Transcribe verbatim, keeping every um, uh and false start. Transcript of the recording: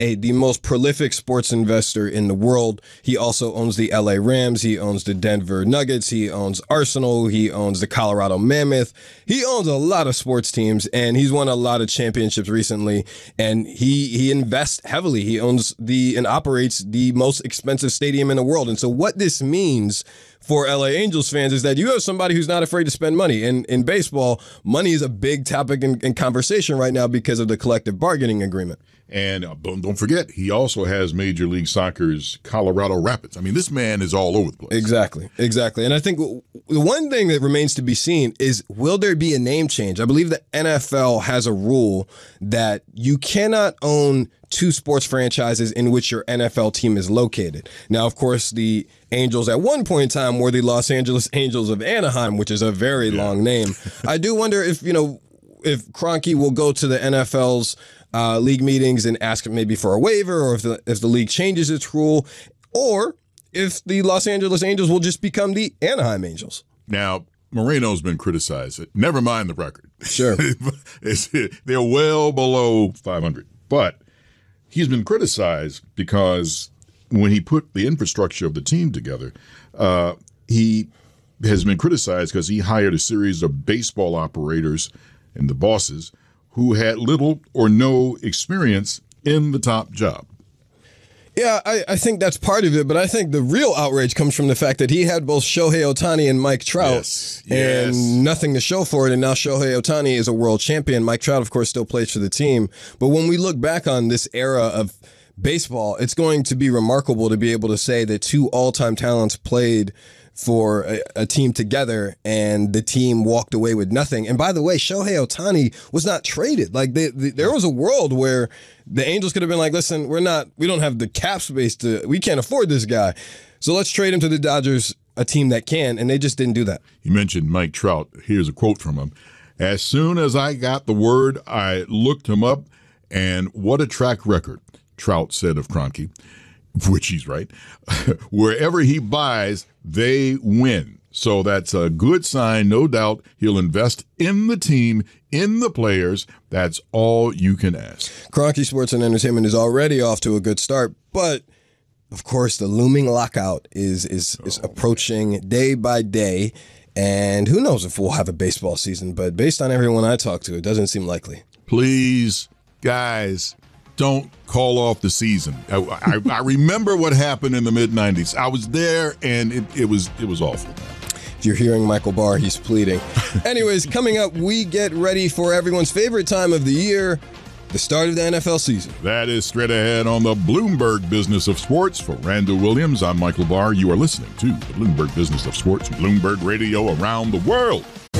a the most prolific sports investor in the world. He also owns the L A Rams. He owns the Denver Nuggets. He owns Arsenal. He owns the Colorado Mammoth. He owns a lot of sports teams, and he's won a lot of championships recently. And he he invests heavily. He owns the and operates the most expensive stadium in the world. And so what this means for L A Angels fans is that you have somebody who's not afraid to spend money. And in baseball, money is a big topic in, in conversation right now because of the collective bargaining agreement. And uh, don't, don't forget, he also has Major League Soccer's Colorado Rapids. I mean, this man is all over the place. Exactly, exactly. And I think the one thing that remains to be seen is, will there be a name change? I believe the N F L has a rule that you cannot own two sports franchises in which your N F L team is located. Now, of course, the Angels at one point in time were the Los Angeles Angels of Anaheim, which is a very yeah. long name. I do wonder if, you know, if Kroenke will go to the N F L's uh, league meetings and ask maybe for a waiver, or if the, if the league changes its rule, or if the Los Angeles Angels will just become the Anaheim Angels. Now, Moreno's been criticized. Never mind the record. Sure. They're well below five hundred. But he's been criticized because when he put the infrastructure of the team together, uh, he has been criticized because he hired a series of baseball operators and the bosses who had little or no experience in the top job. Yeah, I, I think that's part of it, but I think the real outrage comes from the fact that he had both Shohei Ohtani and Mike Trout, yes, yes. and nothing to show for it, and now Shohei Ohtani is a world champion. Mike Trout, of course, still plays for the team. But when we look back on this era of baseball, it's going to be remarkable to be able to say that two all-time talents played for a, a team together, and the team walked away with nothing. And by the way, Shohei Ohtani was not traded. Like they, they, there was a world where the Angels could have been like, listen, we're not, we don't have the cap space to, we can't afford this guy, so let's trade him to the Dodgers, a team that can, and they just didn't do that. You mentioned Mike Trout. Here's a quote from him. As soon as I got the word, I looked him up, and what a track record, Trout said of Kroenke, which he's right. Wherever he buys, they win. So that's a good sign, no doubt. He'll invest in the team, in the players. That's all you can ask. Kroenke Sports and Entertainment is already off to a good start, but of course the looming lockout is is is oh, approaching man. day by day, and who knows if we'll have a baseball season, but based on everyone I talk to, it doesn't seem likely. Please, guys, don't call off the season. I, I, I remember what happened in the mid nineties. I was there, and it, it was it was awful. If you're hearing Michael Barr, he's pleading. Anyways, coming up, we get ready for everyone's favorite time of the year, the start of the N F L season. That is straight ahead on the Bloomberg Business of Sports. For Randall Williams, I'm Michael Barr. You are listening to the Bloomberg Business of Sports, Bloomberg Radio around the world.